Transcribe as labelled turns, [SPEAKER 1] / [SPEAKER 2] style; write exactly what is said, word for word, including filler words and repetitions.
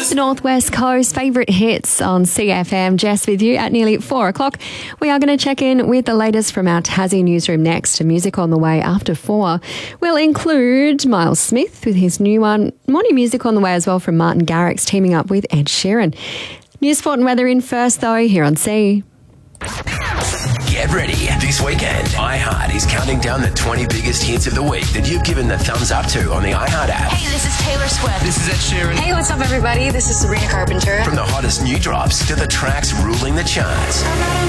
[SPEAKER 1] the Northwest Coast, favourite hits on C F M. Jess with you at nearly four o'clock. We are going to check in with the latest from our Tassie newsroom next. Music on the way after four. We'll include Miles Smith with his new one. More new music on the way as well from Martin Garrix teaming up with Ed Sheeran. News, sport and weather in first though, here on C.
[SPEAKER 2] Get ready. This weekend, iHeart is counting down the twenty biggest hits of the week that you've given the thumbs up to on the iHeart app.
[SPEAKER 3] Hey, this is Taylor Swift.
[SPEAKER 4] This is Ed Sheeran.
[SPEAKER 3] Hey, what's up, everybody? This is Sabrina Carpenter.
[SPEAKER 2] From the hottest new drops to the tracks ruling the charts.